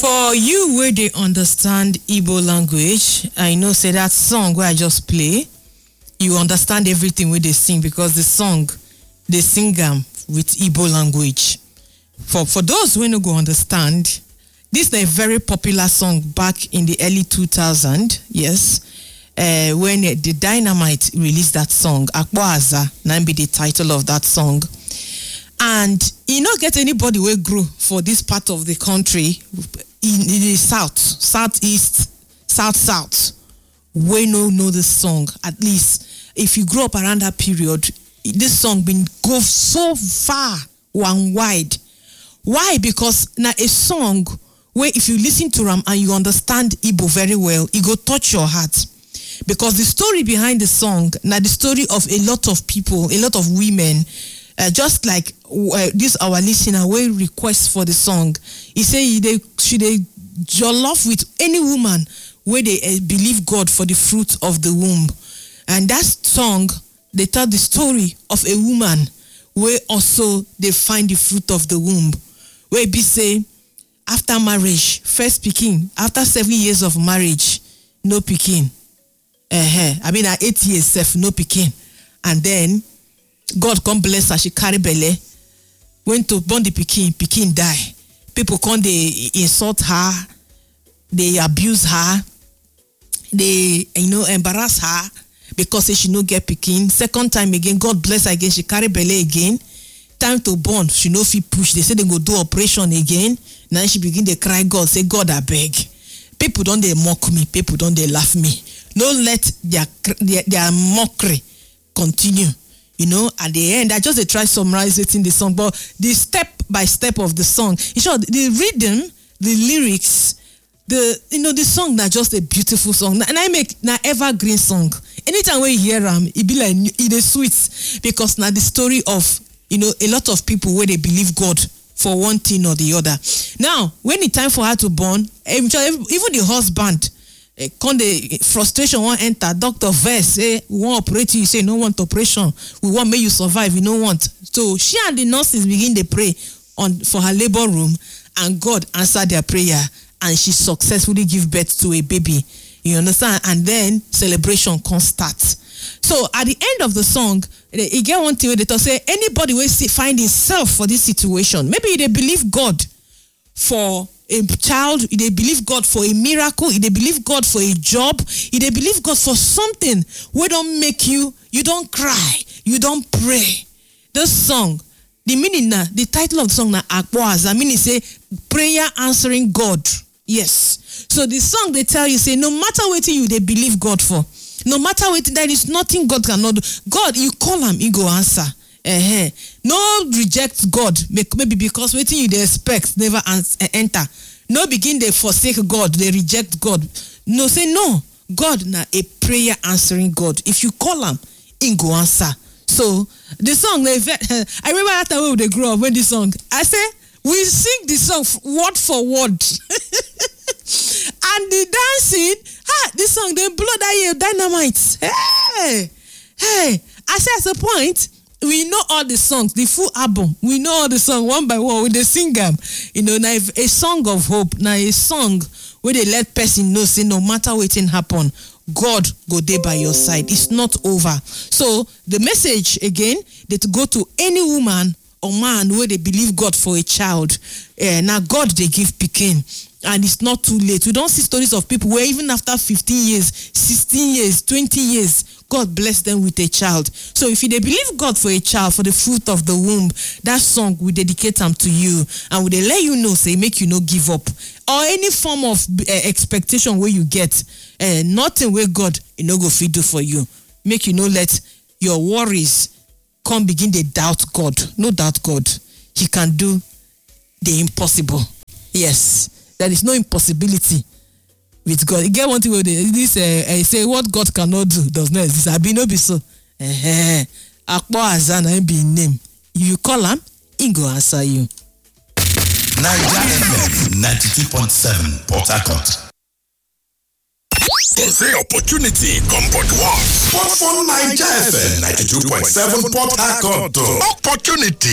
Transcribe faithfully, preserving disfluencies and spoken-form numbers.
For you where they understand Igbo language, I know say that song where I just play, you understand everything where they sing because the song they sing them with Igbo language. For for those who no go understand, this is a very popular song back in the early two thousands, yes, uh, when the Dynamite released that song, Akwaza, now be the title of that song. And you not get anybody will grow for this part of the country in, in the south, southeast, south, south. We no know the song. At least if you grow up around that period, this song been go so far and wide. Why? Because now a song where if you listen to them and you understand Igbo very well, it go touch your heart. Because the story behind the song, now the story of a lot of people, a lot of women. Uh, just like uh, this our listener will request for the song, he say they should they jollof with any woman where they uh, believe God for the fruit of the womb. And that song they tell the story of a woman where also they find the fruit of the womb, where be say after marriage first pikin, after seven years of marriage no pikin, uh-huh. I mean at eight years self no pikin, and then God come bless her, she carry belle, went to born the pikin, pikin die. People come, they insult her, they abuse her, they, you know, embarrass her because she no get pikin. Second time again, God bless her again, she carry belle again. Time to born, she no fit push. They say they go do operation again. Now she begin to cry God, say, God, I beg. People don't they mock me, people don't they laugh me. No let their, their, their mockery continue. You know, at the end, I just try summarize it in the song, but the step by step of the song, in short, the rhythm, the lyrics, the you know, the song that just a beautiful song, and I make na evergreen song. Anytime we hear them, it be like it is sweet because now the story of you know a lot of people where they believe God for one thing or the other. Now, when it's time for her to born, even the husband. Uh, when the frustration won't enter, doctor verse say we want operate you, say no want operation, we want make you survive, you don't want. So she and the nurses begin to pray on for her labor room, and God answered their prayer, and she successfully give birth to a baby. You understand? And then celebration can start. So at the end of the song, you get one thing where they talk say anybody will see find himself for this situation. Maybe they believe God for a child, they believe God for a miracle, they believe God for a job, they believe God for something where don't make you, you don't cry, you don't pray. This song, the meaning now, the title of the song now, Akwaza, meaning say prayer answering God. Yes. So the song they tell you say no matter what you they believe God for, no matter what there is nothing God cannot do. God, you call him, he go answer. Uh-huh. No reject God, maybe because waiting you they expect never answer, enter. No begin they forsake God, they reject God. No, say no. God na a prayer answering God. If you call him, he go answer. So the song they I remember that time when they grew up when this song. I say we sing the song word for word. And the dancing, ah, this song they blow that year Dynamite. Hey, hey. I say at a point. We know all the songs, the full album. We know all the songs one by one. We they sing them. You know, now a song of hope. Now a song where they let person know, say no matter what thing happen, God go there by your side. It's not over. So the message again, that go to any woman or man where they believe God for a child. Uh, now God they give pikin. And it's not too late. We don't see stories of people where even after fifteen years, sixteen years, twenty years, God bless them with a child. So if you they believe God for a child, for the fruit of the womb, that song will dedicate them to you. And will they let you know, say, make you no give up. Or any form of uh, expectation where you get, uh, nothing where God, you know, go feed do for you. Make you no let your worries come begin to doubt God. No doubt God. He can do the impossible. Yes. There is no impossibility with God. You get one thing where they this uh, uh, say what God cannot do does not exist. I be no be so. Eh Akpo Azana be name. If you call him, he go answer you. Niger F M ninety-two point seven Port Harcourt. Don't say opportunity come but once. But for Niger F M ninety-two point seven Port Harcourt. Opportunity